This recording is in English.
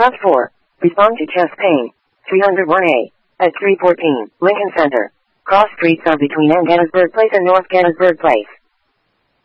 Top 4. Respond to chest pain. 301A. At 314, Lincoln Center. Cross streets are between N. Gettysburg Place and North Gettysburg Place.